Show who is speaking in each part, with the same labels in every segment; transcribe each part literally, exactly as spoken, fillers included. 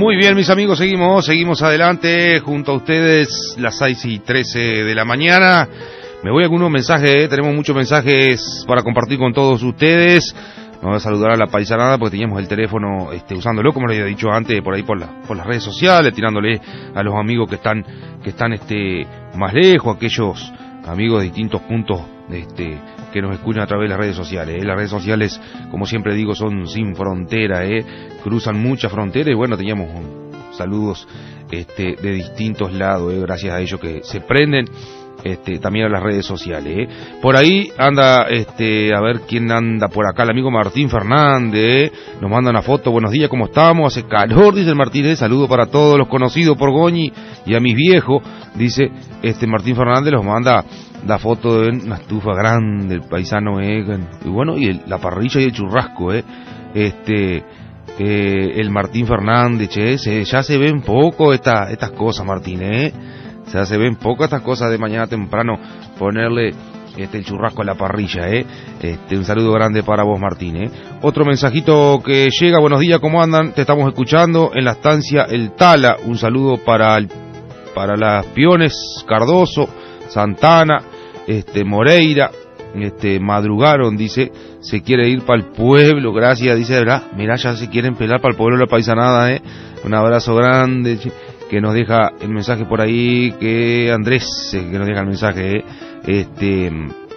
Speaker 1: Muy bien, mis amigos, seguimos, seguimos adelante junto a ustedes, las seis y trece de la mañana. Me voy a algunos mensajes, ¿eh? Tenemos muchos mensajes para compartir con todos ustedes. Vamos a saludar a la paisanada porque teníamos el teléfono este, usándolo, como les había dicho antes, por ahí por, la, por las redes sociales, tirándole a los amigos que están que están este más lejos, aquellos amigos de distintos puntos este que nos escuchan a través de las redes sociales. ¿eh? Las redes sociales, como siempre digo, son sin frontera, ¿eh? cruzan muchas fronteras y bueno, teníamos um, saludos este, de distintos lados, ¿eh? gracias a ellos que se prenden. Este, también a las redes sociales, ¿eh? Por ahí anda, este, a ver quién anda por acá, el amigo Martín Fernández, ¿eh? Nos manda una foto, buenos días, ¿cómo estamos? Hace calor, dice el Martín, ¿eh? Saludo para todos los conocidos por Goñi y a mis viejos, dice este Martín Fernández, los manda la foto de una estufa grande, el paisano, ¿eh? Y bueno, y el, la parrilla y el churrasco, ¿eh? Este... Eh, el Martín Fernández, che, se, ya se ven poco esta, estas cosas, Martín, ¿eh? O sea, se ven poco estas cosas de mañana temprano, ponerle este el churrasco a la parrilla, ¿eh? Este, un saludo grande para vos, Martín, ¿eh? Otro mensajito que llega, buenos días, ¿cómo andan? Te estamos escuchando en la estancia El Tala, un saludo para el, para las Piones, Cardoso, Santana, este Moreira, este madrugaron, dice, se quiere ir para el pueblo, gracias, dice, ¿verdad? Mirá, ya se quieren pelar para el pueblo de la paisanada, ¿eh? Un abrazo grande, che, que nos deja el mensaje por ahí, que Andrés, eh, que nos deja el mensaje, eh, este,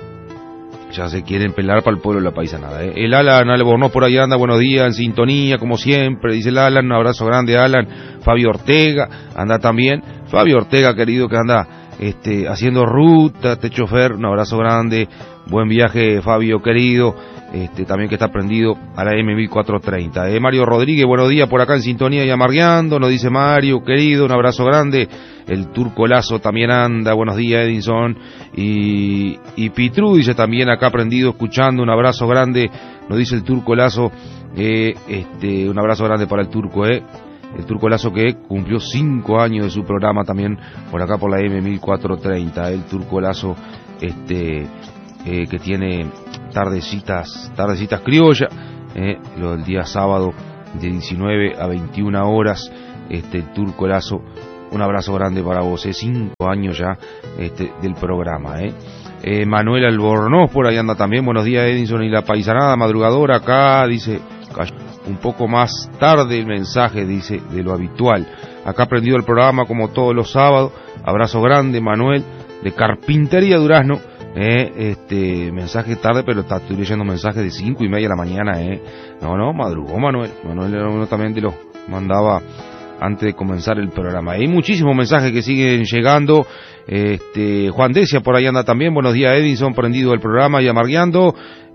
Speaker 1: ya se quieren pelar para el pueblo de la paisanada, eh. El Alan Albornoz por ahí anda, buenos días, en sintonía, como siempre, dice el Alan, un abrazo grande, Alan. Fabio Ortega, anda también, Fabio Ortega, querido, que anda, este, haciendo ruta, este chofer, un abrazo grande, buen viaje, Fabio, querido. Este, también que está prendido a la M mil cuatrocientos treinta. Eh, Mario Rodríguez, buenos días por acá en sintonía y amargueando, nos dice Mario, querido, un abrazo grande. El Turco Lazo también anda, buenos días Edinson. Y, y Pitru dice también acá prendido, escuchando, un abrazo grande, nos dice el Turco Lazo, eh, este, un abrazo grande para el Turco, eh. El Turco Lazo que cumplió cinco años de su programa también por acá por la M mil cuatrocientos treinta. El Turco Lazo, este, eh, que tiene tardecitas, tardecitas criollas, eh, lo del día sábado de diecinueve a veintiuna horas, este, el Turco Lazo, un abrazo grande para vos, eh, cinco años ya, este, del programa, eh. Eh, Manuel Albornoz por ahí anda también, buenos días Edinson y la paisanada madrugadora acá, dice, un poco más tarde el mensaje, dice, de lo habitual, acá aprendido el programa como todos los sábados, abrazo grande Manuel, de Carpintería Durazno. Eh, este mensaje tarde, pero está, estoy leyendo mensajes de cinco y media de la mañana, eh. No, no, madrugó Manuel. Manuel era uno también de los mandaba antes de comenzar el programa. Hay muchísimos mensajes que siguen llegando. Este, Juan Decia por ahí anda también. Buenos días, Edinson, prendido el programa y amargueando.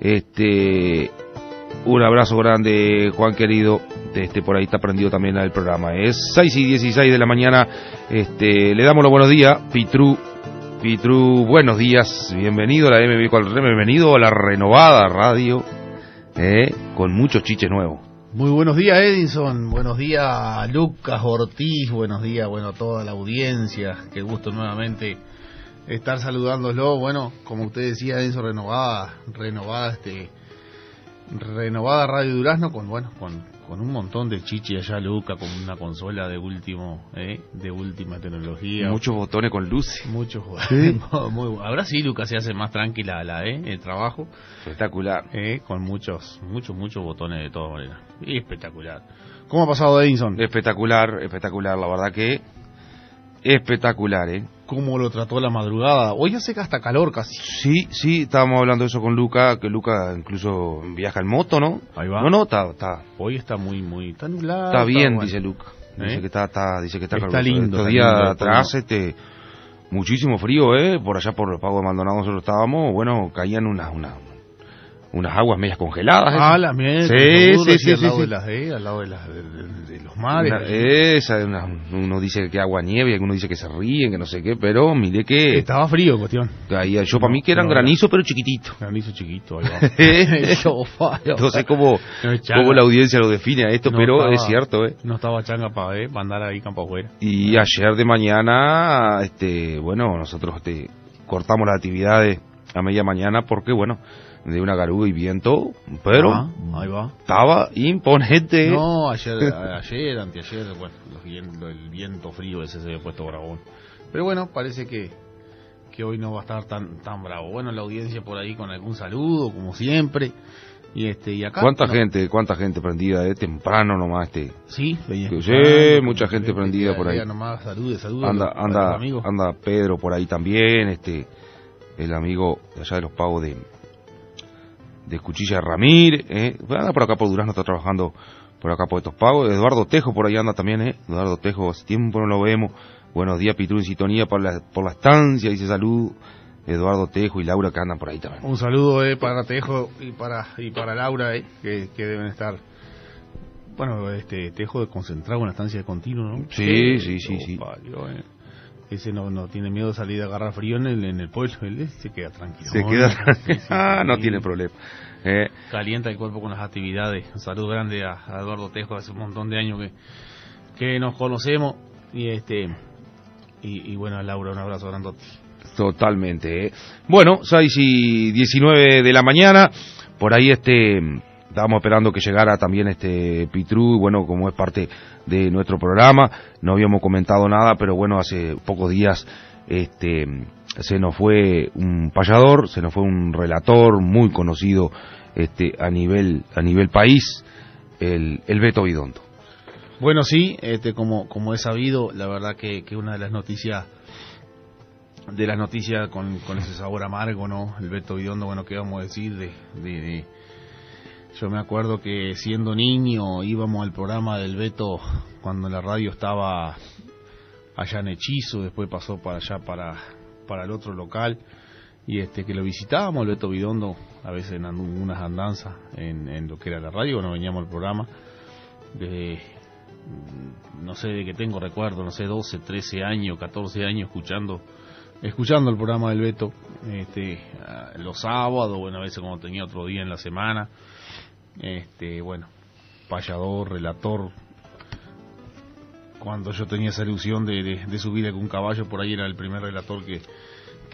Speaker 1: Este, un abrazo grande, Juan querido. Este, por ahí está prendido también el programa. Es seis y dieciséis de la mañana. Este, le damos los buenos días, Pitru. Pitru, buenos días, bienvenido a la M V cuatro, bienvenido a la renovada radio, eh, con muchos chiches nuevos.
Speaker 2: Muy buenos días Edinson, buenos días Lucas Ortiz, buenos días, bueno, a toda la audiencia, qué gusto nuevamente estar saludándolo, bueno, como usted decía Edinson, renovada, renovada este, renovada Radio Durazno con, bueno, con... con un montón de chichi allá, Luca, con una consola de último, eh, de última tecnología.
Speaker 1: Muchos botones con luces.
Speaker 2: Muchos ¿Sí? Muy, ahora sí, Luca, se hace más tranquila la, eh, el trabajo.
Speaker 1: Espectacular.
Speaker 2: Eh, con muchos, muchos, muchos botones de todas maneras. Espectacular. ¿Cómo ha pasado Edinson?
Speaker 1: Espectacular, espectacular, la verdad que espectacular, eh.
Speaker 2: ¿Cómo lo trató la madrugada? Hoy hace hasta calor casi.
Speaker 1: Sí, sí, estábamos hablando de eso con Luca, que Luca incluso viaja en moto, ¿no?
Speaker 2: Ahí va.
Speaker 1: No, no, está, está.
Speaker 2: Hoy está muy, muy, está nublado.
Speaker 1: Está bien,
Speaker 2: está bueno.
Speaker 1: Dice Luca. Dice
Speaker 2: ¿Eh?
Speaker 1: que está, está, dice que está,
Speaker 2: está lindo.
Speaker 1: Estos días atrás, este, muchísimo frío, eh, por allá por el Pago de Maldonado nosotros estábamos, bueno, caían unas, unas, unas aguas medias congeladas.
Speaker 2: Ah, las medias
Speaker 1: sí, sí, sí,
Speaker 2: al
Speaker 1: sí,
Speaker 2: lado
Speaker 1: sí.
Speaker 2: de las, eh, al lado de las, de, de, de los mares.
Speaker 1: Una, esa, una, uno dice que agua nieve, alguno dice que se ríen, que no sé qué, pero mire que...
Speaker 2: Estaba frío, cuestión.
Speaker 1: Caía, yo no, para mí que eran no, granizo, pero chiquitito.
Speaker 2: Granizo chiquito, ahí va.
Speaker 1: No sé cómo, no cómo la audiencia lo define a esto, no pero estaba, es cierto, ¿eh?
Speaker 2: No estaba changa para eh, andar ahí campo afuera.
Speaker 1: Y ayer de mañana, este, bueno, nosotros este, cortamos las actividades a media mañana porque, bueno, de una garuda y viento, pero
Speaker 2: ah, ahí va.
Speaker 1: Estaba imponente.
Speaker 2: No, ayer, ayer, anteayer, bueno, los viento, el viento frío ese se había puesto bravón. Pero bueno, parece que, que hoy no va a estar tan tan bravo. Bueno, la audiencia por ahí con algún saludo, como siempre. Y este y acá.
Speaker 1: ¿Cuánta
Speaker 2: no.
Speaker 1: gente, cuánta gente prendida, eh? Temprano nomás este.
Speaker 2: Sí,
Speaker 1: sí, sí mucha gente prendida por ahí.
Speaker 2: Nomás, salude, salude
Speaker 1: anda,
Speaker 2: a los,
Speaker 1: anda,
Speaker 2: a los
Speaker 1: anda Pedro por ahí también, este, el amigo de allá de los Pagos de de Cuchilla Ramírez, eh. Anda por acá por Durazno, está trabajando por acá por estos Pagos. Eduardo Tejo por ahí anda también, eh. Eduardo Tejo, hace tiempo no lo vemos. Buenos días, Pitu, en sintonía por la, por la estancia, dice salud. Eduardo Tejo y Laura que andan por ahí también.
Speaker 2: Un saludo eh, para Tejo y para y para Laura, eh, que, que deben estar. Bueno, este Tejo de concentrado en la estancia de continuo, ¿no?
Speaker 1: Sí, sí, sí, sí.
Speaker 2: Parió, eh. Ese no no tiene miedo de salir a agarrar frío en el, en el pueblo, él se queda tranquilo.
Speaker 1: Se queda tranquilo. Ah, no tiene problema. Eh.
Speaker 2: Calienta el cuerpo con las actividades. Un saludo grande a, a Eduardo Tejo, hace un montón de años que, que nos conocemos. Y este y, y bueno, a Laura, un abrazo grandote.
Speaker 1: Totalmente. ¿eh? Bueno, seis y diecinueve de la mañana, por ahí este estábamos esperando que llegara también este Pitrú, bueno, como es parte de nuestro programa, no habíamos comentado nada, pero bueno, hace pocos días este se nos fue un payador, se nos fue un relator muy conocido este a nivel a nivel país, el, el Beto Bidondo.
Speaker 2: Bueno, sí, este como como he sabido, la verdad que, que una de las noticias de las noticias con, con ese sabor amargo, ¿no? El Beto Bidondo, bueno, ¿qué vamos a decir? De, de, de... Yo me acuerdo que siendo niño íbamos al programa del Beto cuando la radio estaba allá en Hechizo, después pasó para allá, para, para el otro local, y este que lo visitábamos, el Beto Bidondo, a veces en unas andanzas en, en lo que era la radio, cuando veníamos al programa, de no sé de qué tengo recuerdo, no sé, doce, trece años, catorce años escuchando escuchando el programa del Beto, este, los sábados, bueno, a veces como tenía otro día en la semana, este, bueno, payador, relator, cuando yo tenía esa ilusión de, de, de subir algún caballo, por ahí era el primer relator que,